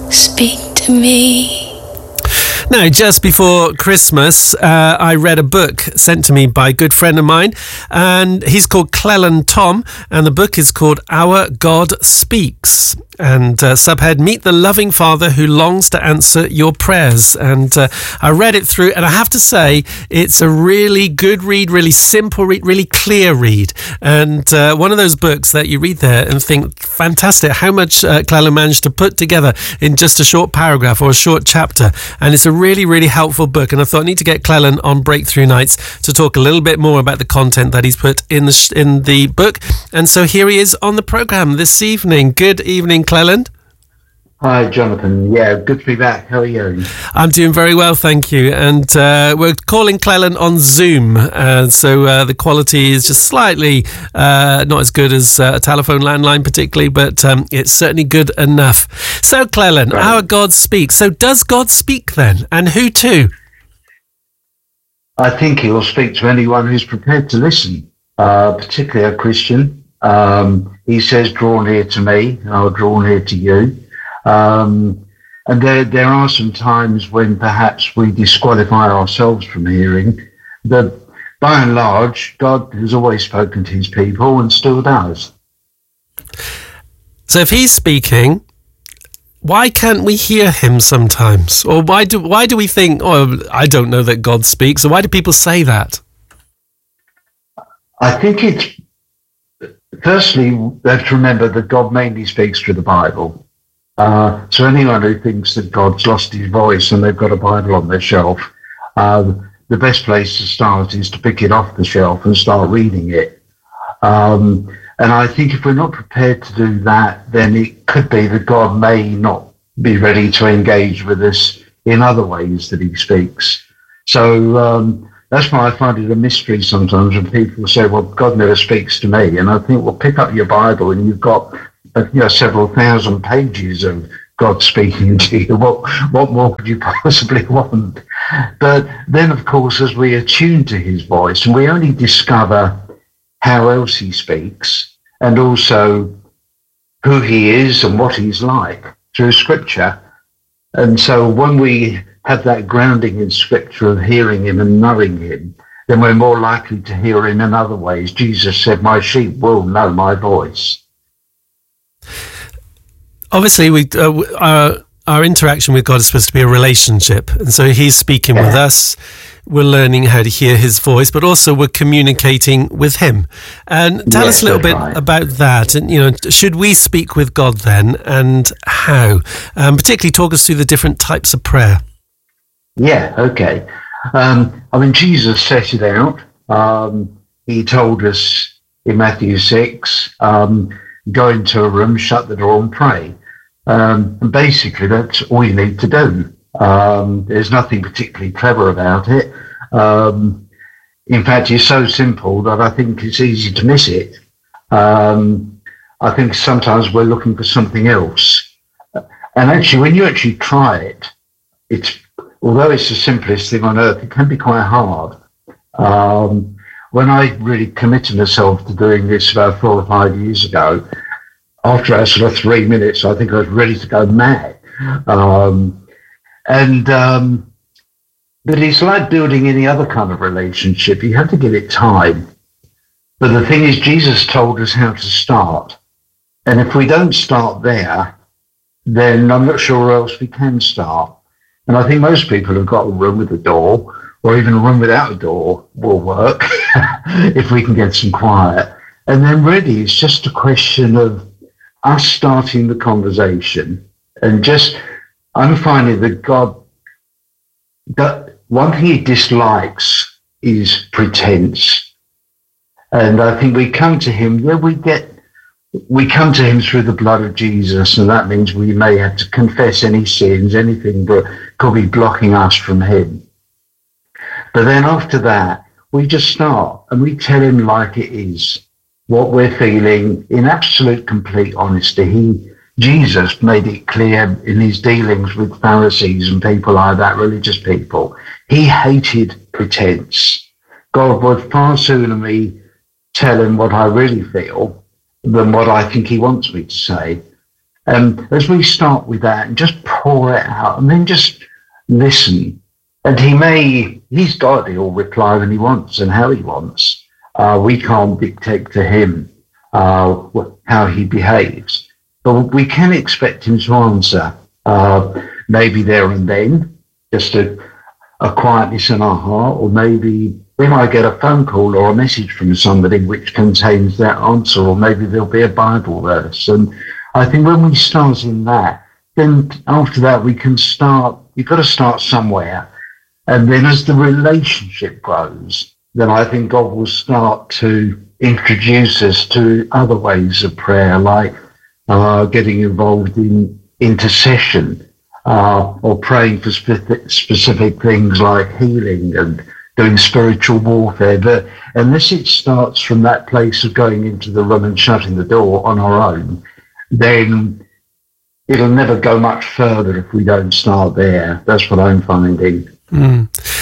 speak to me. Now, just before Christmas, I read a book sent to me by a good friend of mine, and he's called Cleland Tom, and the book is called Our God Speaks. And subhead, Meet the Loving Father Who Longs to Answer Your Prayers. And I read it through, and I have to say, it's a really good read, really simple read, really clear read. And one of those books that you read there and think, fantastic, how much Cleland managed to put together in just a short paragraph or a short chapter. And it's a really, really helpful book. And I thought I need to get Cleland on Breakthrough Nights to talk a little bit more about the content that he's put in the book. And so here he is on the programme this evening. Good evening, Cleland. Hi, Jonathan. Yeah, good to be back. How are you? I'm doing very well, thank you. And we're calling Cleland on Zoom, so the quality is just slightly not as good as a telephone landline particularly, but it's certainly good enough. So, Cleland, right. Our God speaks. So does God speak then? And who to? I think he will speak to anyone who's prepared to listen, particularly a Christian. He says, draw near to me, and I'll draw near to you. And there are some times when perhaps we disqualify ourselves from hearing, but by and large, God has always spoken to his people and still does. So if he's speaking, why can't we hear him sometimes? Or why do we think, oh, I don't know that God speaks? Or why do people say that? I think it's, firstly, they have to remember that God mainly speaks through the Bible. So anyone who thinks that God's lost his voice and they've got a Bible on their shelf, the best place to start is to pick it off the shelf and start reading it. And I think if we're not prepared to do that, then it could be that God may not be ready to engage with us in other ways that he speaks. So that's why I find it a mystery sometimes when people say, well, God never speaks to me. And I think, well, pick up your Bible and you've got several thousand pages of God speaking to you. What more could you possibly want? But then, of course, as we attune to his voice, and we only discover how else he speaks, and also who he is and what he's like through Scripture. And so when we have that grounding in Scripture of hearing him and knowing him, then we're more likely to hear him in other ways. Jesus said, my sheep will know my voice. Obviously, our interaction with God is supposed to be a relationship, and so he's speaking with us. We're learning how to hear his voice, but also we're communicating with him. And tell us a little bit about that. And should we speak with God then, and how? Particularly, talk us through the different types of prayer. Yeah. Okay. Jesus set it out. He told us in Matthew 6. Go into a room, shut the door and pray. And basically, that's all you need to do. There's nothing particularly clever about it. In fact, it's so simple that I think it's easy to miss it. I think sometimes we're looking for something else. And actually, when you actually try it, although it's the simplest thing on earth, it can be quite hard. When I really committed myself to doing this about 4 or 5 years ago, after about sort of 3 minutes, I think I was ready to go mad. But it's like building any other kind of relationship. You have to give it time. But the thing is, Jesus told us how to start. And if we don't start there, then I'm not sure where else we can start. And I think most people have got a room with a door, or even a room without a door will work if we can get some quiet. And then really it's just a question of us starting the conversation. And I'm finding that God, that one thing he dislikes is pretense. And I think we come to him, we come to him through the blood of Jesus, and that means we may have to confess any sins, anything that could be blocking us from him. But then after that, we just start and we tell him like it is, what we're feeling in absolute complete honesty. Jesus made it clear in his dealings with Pharisees and people like that, religious people. He hated pretense. God would far sooner me tell him what I really feel than what I think he wants me to say. And as we start with that and just pour it out and then just listen, and he's got he'll reply when he wants and how he wants. We can't dictate to him how he behaves, but we can expect him to answer, maybe there and then, just a quietness in our heart, or maybe we might get a phone call or a message from somebody which contains that answer, or maybe there'll be a Bible verse. And I think when we start in that, then after that we can start, you've got to start somewhere. And then as the relationship grows, then I think God will start to introduce us to other ways of prayer, like getting involved in intercession, or praying for specific things like healing and doing spiritual warfare. But unless it starts from that place of going into the room and shutting the door on our own, then it'll never go much further if we don't start there. That's what I'm finding.